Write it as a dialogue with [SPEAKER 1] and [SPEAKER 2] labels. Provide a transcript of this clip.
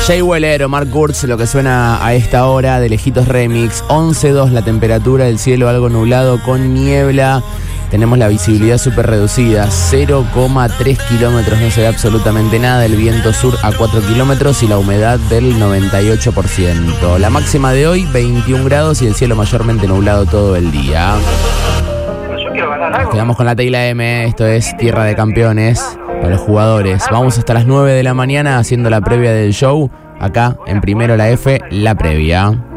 [SPEAKER 1] Jay Weller, Mark Kurtz, lo que suena a esta hora de Lejitos Remix. 11.2 la temperatura, el cielo algo nublado con niebla. Tenemos la visibilidad súper reducida, 0,3 kilómetros, no se ve absolutamente nada. El viento sur a 4 kilómetros y la humedad del 98%. La máxima de hoy, 21 grados y el cielo mayormente nublado todo el día. Nos quedamos con la Tecla M, esto es Tierra de Campeones para los jugadores. Vamos hasta las 9 de la mañana haciendo la previa del show. Acá en Primero la F, la previa.